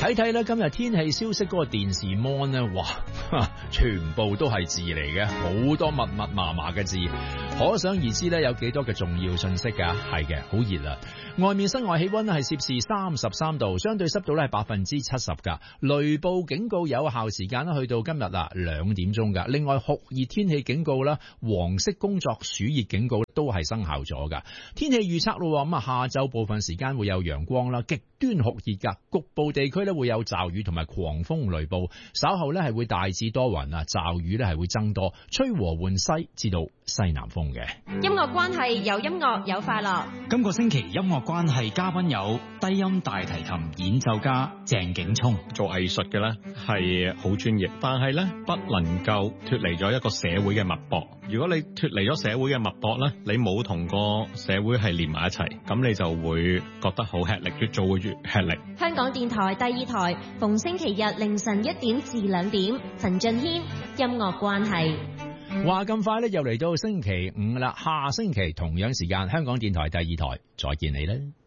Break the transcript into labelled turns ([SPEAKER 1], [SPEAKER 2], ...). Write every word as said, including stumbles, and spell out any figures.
[SPEAKER 1] 睇睇咧今日天氣消息嗰個電視 mon 咧，哇，全部都係字嚟嘅，好多密密麻麻嘅字，可想而知咧有幾多嘅重要信息㗎。係嘅，好熱啊！外面室外氣溫咧係攝氏三十三度，相對濕度咧係百分之七十㗎。雷暴警告有效時間咧去到今日啊兩點鐘㗎。另外酷熱天氣警告啦、黃色工作暑熱警告都係生效咗㗎。天氣預測咯，咁啊下晝部分時間會有陽光啦，極端酷熱㗎，局部地區咧會有驟雨同埋狂風雷暴，稍後咧係會大致多雲啊，驟雨咧係會增多，吹和緩西至到西南風嘅。
[SPEAKER 2] 音樂關係有音樂有快樂。
[SPEAKER 3] 今個星期音樂關係嘉賓有低音大提琴演奏家鄭景聰。
[SPEAKER 4] 做藝術嘅咧係好專業，但係咧不能夠脫離咗一個社會嘅脈搏。如果你脫離咗社會嘅脈搏咧，你冇同個社會係連埋一齊，咁你就會覺得好吃力，越做會越吃力。
[SPEAKER 2] 香港電台第二台，逢星期日凌晨一點至兩點，陳俊軒音樂關係。
[SPEAKER 1] 話咁快咧，又嚟到星期五啦，下星期同樣時間，香港電台第二台再見你啦。